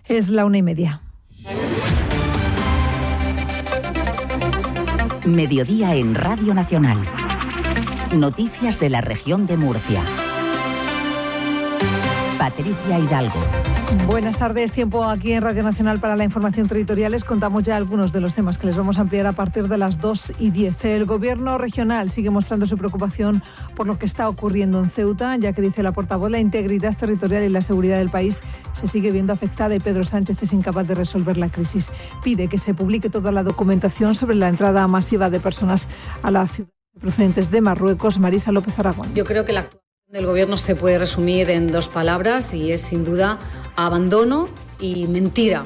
Es la 1:30. Mediodía en Radio Nacional. Noticias de la región de Murcia. Patricia Hidalgo. Buenas tardes, tiempo aquí en Radio Nacional para la información territorial. Les contamos ya algunos de los temas que les vamos a ampliar a partir de las 2:10. El gobierno regional sigue mostrando su preocupación por lo que está ocurriendo en Ceuta, ya que dice la portavoz, la integridad territorial y la seguridad del país se sigue viendo afectada y Pedro Sánchez es incapaz de resolver la crisis. Pide que se publique toda la documentación sobre la entrada masiva de personas a la ciudad procedentes de Marruecos. Marisa López Aragón. Yo creo que la actuación del Gobierno se puede resumir en dos palabras y es sin duda abandono y mentira.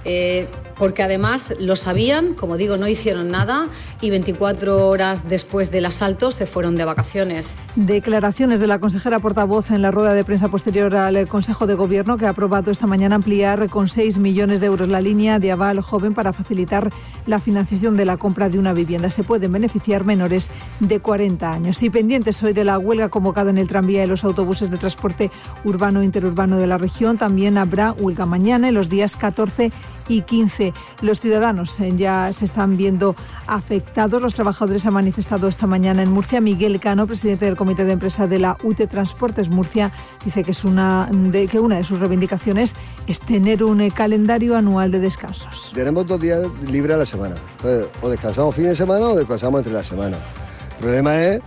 Porque además lo sabían, como digo, no hicieron nada y 24 horas después del asalto se fueron de vacaciones. Declaraciones de la consejera portavoz en la rueda de prensa posterior al Consejo de Gobierno, que ha aprobado esta mañana ampliar con 6 millones de euros la línea de aval joven para facilitar la financiación de la compra de una vivienda. Se pueden beneficiar menores de 40 años. Y pendientes hoy de la huelga convocada en el tranvía y los autobuses de transporte urbano e interurbano de la región. También habrá huelga mañana en los días 14 y 15. Los ciudadanos ya se están viendo afectados. Los trabajadores han manifestado esta mañana en Murcia. Miguel Cano, presidente del comité de empresa de la UT Transportes Murcia, dice que una de sus reivindicaciones es tener un calendario anual de descansos. Tenemos 2 días libres a la semana. Entonces, o descansamos fin de semana o descansamos entre la semana. El problema es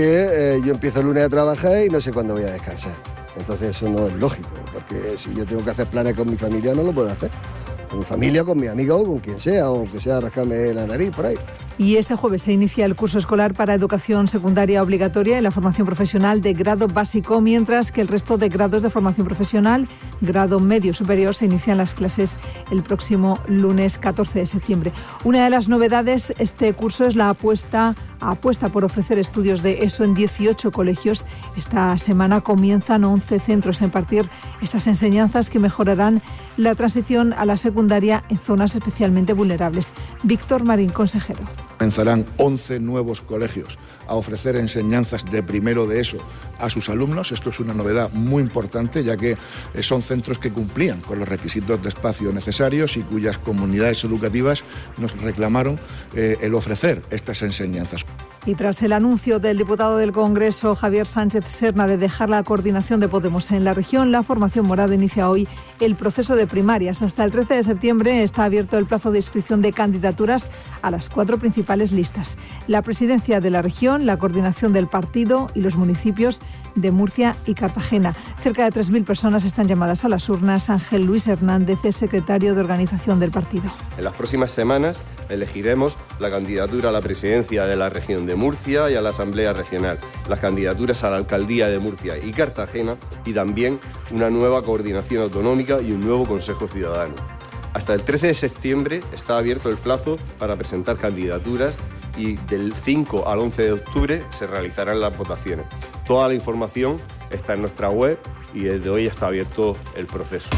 que yo empiezo el lunes a trabajar y no sé cuándo voy a descansar. Entonces eso no es lógico, porque si yo tengo que hacer planes con mi familia no lo puedo hacer. Con mi familia, con mi amigo, con quien sea, aunque sea rascarme la nariz por ahí. Y este jueves se inicia el curso escolar para educación secundaria obligatoria y la formación profesional de grado básico, mientras que el resto de grados de formación profesional, grado medio superior, se inician las clases el próximo lunes 14 de septiembre. Una de las novedades este curso es la apuesta por ofrecer estudios de ESO en 18 colegios. Esta semana comienzan 11 centros a impartir estas enseñanzas que mejorarán la transición a la secundaria en zonas especialmente vulnerables. Víctor Marín, consejero. Comenzarán 11 nuevos colegios a ofrecer enseñanzas de primero de ESO a sus alumnos. Esto es una novedad muy importante, ya que son centros que cumplían con los requisitos de espacio necesarios y cuyas comunidades educativas nos reclamaron el ofrecer estas enseñanzas. Y tras el anuncio del diputado del Congreso, Javier Sánchez Serna, de dejar la coordinación de Podemos en la región, la formación morada inicia hoy el proceso de primarias. Hasta el 13 de septiembre está abierto el plazo de inscripción de candidaturas a las 4 principales listas: la presidencia de la región, la coordinación del partido y los municipios de Murcia y Cartagena. Cerca de 3.000 personas están llamadas a las urnas. Ángel Luis Hernández es secretario de organización del partido. En las próximas semanas elegiremos la candidatura a la presidencia de la región de Murcia y a la Asamblea Regional, las candidaturas a la Alcaldía de Murcia y Cartagena y también una nueva coordinación autonómica y un nuevo Consejo Ciudadano. Hasta el 13 de septiembre está abierto el plazo para presentar candidaturas y del 5 al 11 de octubre se realizarán las votaciones. Toda la información está en nuestra web y desde hoy está abierto el proceso.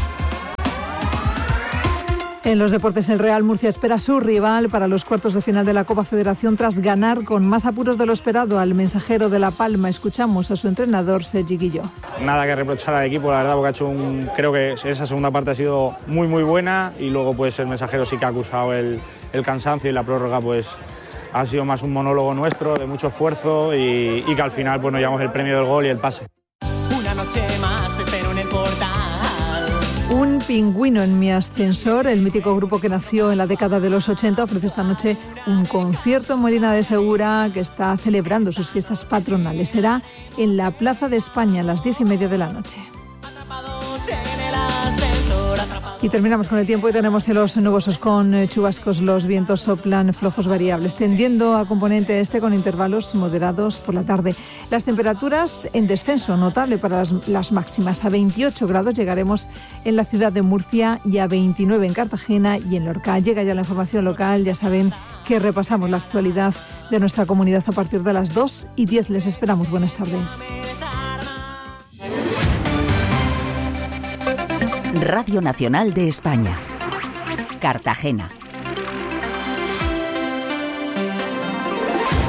En los deportes, el Real Murcia espera a su rival para los cuartos de final de la Copa Federación tras ganar con más apuros de lo esperado al Mensajero de La Palma. Escuchamos a su entrenador, Sergi Guilló. Nada que reprochar al equipo, la verdad, porque ha hecho creo que esa segunda parte ha sido muy buena y luego pues el Mensajero sí que ha acusado el cansancio y la prórroga pues ha sido más un monólogo nuestro de mucho esfuerzo y que al final pues nos llevamos el premio del gol y el pase. Una noche más te espero en el portal. Un pingüino en mi ascensor, el mítico grupo que nació en la década de los 80, ofrece esta noche un concierto en Molina de Segura que está celebrando sus fiestas patronales. Será en la Plaza de España a las 10:30 de la noche. Y terminamos con el tiempo y tenemos cielos nubosos con chubascos. Los vientos soplan flojos variables, tendiendo a componente este con intervalos moderados por la tarde. Las temperaturas en descenso notable para las máximas. A 28 grados llegaremos en la ciudad de Murcia y a 29 en Cartagena y en Lorca. Llega ya la información local. Ya saben que repasamos la actualidad de nuestra comunidad a partir de las 2:10. Les esperamos. Buenas tardes. Radio Nacional de España. Cartagena.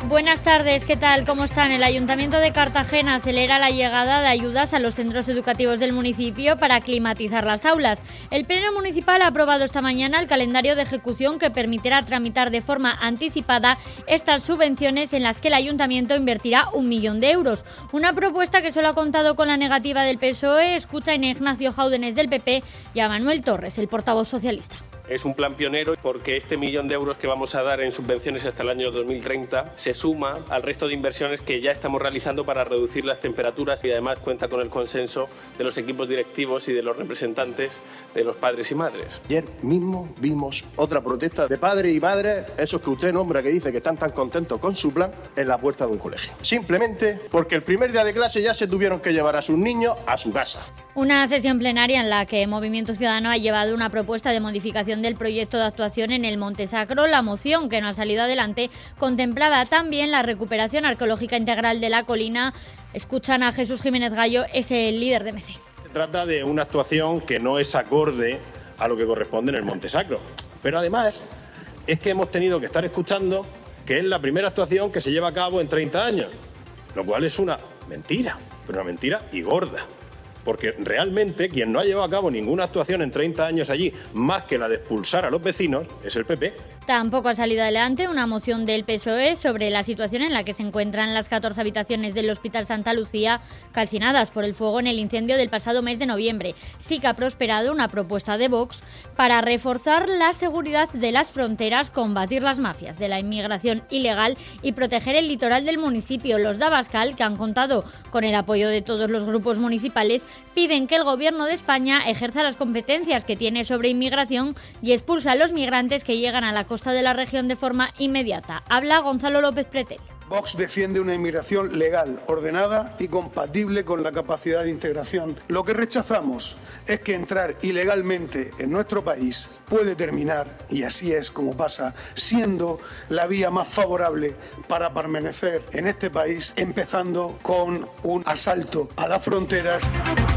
Buenas tardes, ¿qué tal? ¿Cómo están? El Ayuntamiento de Cartagena acelera la llegada de ayudas a los centros educativos del municipio para climatizar las aulas. El Pleno Municipal ha aprobado esta mañana el calendario de ejecución que permitirá tramitar de forma anticipada estas subvenciones en las que el Ayuntamiento invertirá 1 millón de euros. Una propuesta que solo ha contado con la negativa del PSOE. Escuchen a Ignacio Jáudenes del PP y a Manuel Torres, el portavoz socialista. Es un plan pionero porque este 1 millón de euros que vamos a dar en subvenciones hasta el año 2030 se suma al resto de inversiones que ya estamos realizando para reducir las temperaturas y además cuenta con el consenso de los equipos directivos y de los representantes de los padres y madres. Ayer mismo vimos otra protesta de padres y madres, esos que usted nombra que dice que están tan contentos con su plan, en la puerta de un colegio. Simplemente porque el primer día de clase ya se tuvieron que llevar a sus niños a su casa. Una sesión plenaria en la que Movimiento Ciudadano ha llevado una propuesta de modificación del proyecto de actuación en el Monte Sacro. La moción, que no ha salido adelante, contemplaba también la recuperación arqueológica integral de la colina. Escuchan a Jesús Jiménez Gallo, es el líder de MC. Se trata de una actuación que no es acorde a lo que corresponde en el Monte Sacro. Pero además es que hemos tenido que estar escuchando que es la primera actuación que se lleva a cabo en 30 años, lo cual es una mentira, pero una mentira y gorda. Porque realmente quien no ha llevado a cabo ninguna actuación en 30 años allí, más que la de expulsar a los vecinos, es el PP. Tampoco ha salido adelante una moción del PSOE sobre la situación en la que se encuentran las 14 habitaciones del Hospital Santa Lucía calcinadas por el fuego en el incendio del pasado mes de noviembre. Sí que ha prosperado una propuesta de Vox para reforzar la seguridad de las fronteras, combatir las mafias de la inmigración ilegal y proteger el litoral del municipio. Los de Abascal, que han contado con el apoyo de todos los grupos municipales, piden que el Gobierno de España ejerza las competencias que tiene sobre inmigración y expulsa a los migrantes que llegan a la costa de la región de forma inmediata. Habla Gonzalo López Pretel. Vox defiende una inmigración legal, ordenada y compatible con la capacidad de integración. Lo que rechazamos es que entrar ilegalmente en nuestro país puede terminar, y así es como pasa, siendo la vía más favorable para permanecer en este país, empezando con un asalto a las fronteras.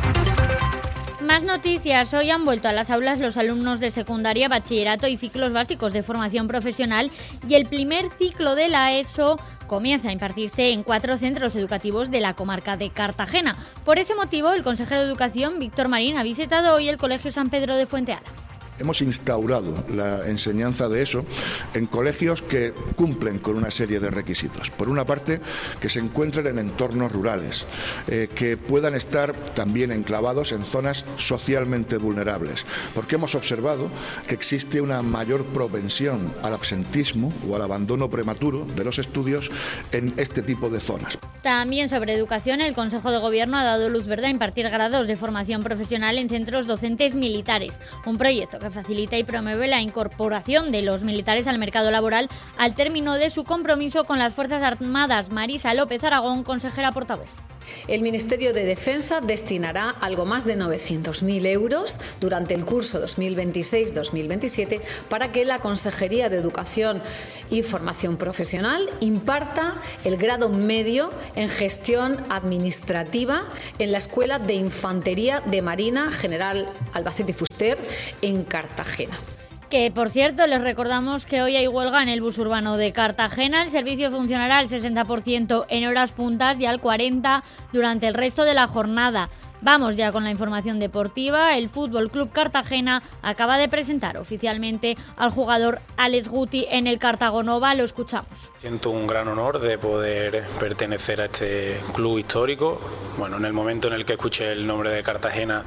Más noticias. Hoy han vuelto a las aulas los alumnos de secundaria, bachillerato y ciclos básicos de formación profesional, y el primer ciclo de la ESO comienza a impartirse en 4 centros educativos de la comarca de Cartagena. Por ese motivo, el consejero de Educación, Víctor Marín, ha visitado hoy el Colegio San Pedro de Fuenteala. Hemos instaurado la enseñanza de ESO en colegios que cumplen con una serie de requisitos. Por una parte, que se encuentren en entornos rurales, que puedan estar también enclavados en zonas socialmente vulnerables, porque hemos observado que existe una mayor propensión al absentismo o al abandono prematuro de los estudios en este tipo de zonas. También sobre educación, el Consejo de Gobierno ha dado luz verde a impartir grados de formación profesional en centros docentes militares, un proyecto que facilita y promueve la incorporación de los militares al mercado laboral al término de su compromiso con las Fuerzas Armadas. Marisa López Aragón, consejera portavoz. El Ministerio de Defensa destinará algo más de 900.000 euros durante el curso 2026-2027 para que la Consejería de Educación y Formación Profesional imparta el grado medio en gestión administrativa en la Escuela de Infantería de Marina General Albacete y Fuster en Cartagena. Que, por cierto, les recordamos que hoy hay huelga en el bus urbano de Cartagena. El servicio funcionará al 60% en horas puntas y al 40% durante el resto de la jornada. Vamos ya con la información deportiva. El Fútbol Club Cartagena acaba de presentar oficialmente al jugador Alex Guti en el Cartagonova. Lo escuchamos. Siento un gran honor de poder pertenecer a este club histórico. Bueno, en el momento en el que escuché el nombre de Cartagena,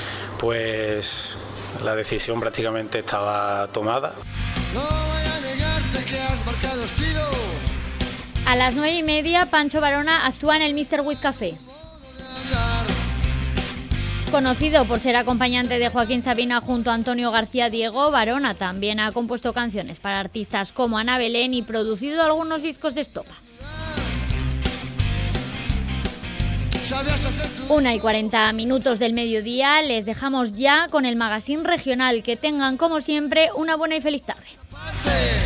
pues la decisión prácticamente estaba tomada. No voy a negarte que has marcado estilo. A las 9:30, Pancho Varona actúa en el Mr. With Café. Conocido por ser acompañante de Joaquín Sabina junto a Antonio García Diego, Varona también ha compuesto canciones para artistas como Ana Belén y producido algunos discos de estopa. 1:40 del mediodía, les dejamos ya con el magazín regional. Que tengan, como siempre, una buena y feliz tarde.